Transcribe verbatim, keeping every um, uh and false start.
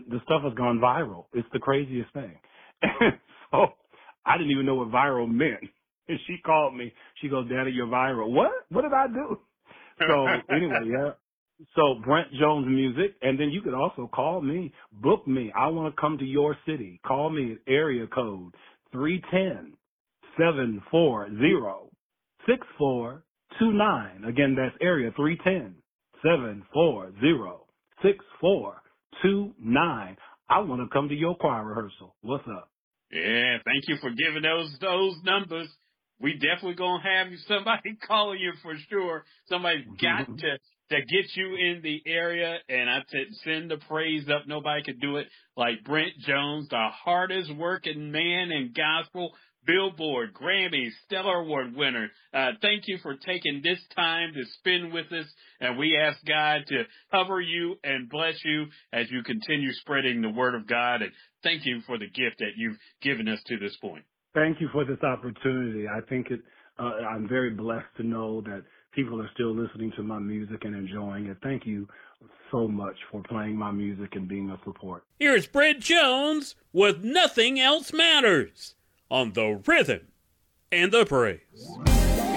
and the stuff has gone viral. It's the craziest thing. And so I didn't even know what viral meant. And she called me. She goes, Daddy, you're viral. What? What did I do? So anyway, yeah. So Brent Jones Music, and then you could also call me, book me. I want to come to your city. Call me at area code three one zero, seven four zero, six four two nine. Again, that's area three one zero, seven four zero, six four two nine. I want to come to your choir rehearsal. What's up? Yeah, thank you for giving those those numbers. We definitely gonna have you somebody calling you for sure. Somebody's got to to get you in the area, and I said send the praise up. Nobody could do it like Brent Jones, the hardest working man in gospel. Billboard, Grammy, Stellar Award winner. Uh, thank you for taking this time to spend with us, and we ask God to cover you and bless you as you continue spreading the word of God, and thank you for the gift that you've given us to this point. Thank you for this opportunity. I think it, uh, I'm very blessed to know that people are still listening to my music and enjoying it. Thank you so much for playing my music and being a support. Here's Brent Jones with Nothing Else Matters on the Rhythm and the Praise.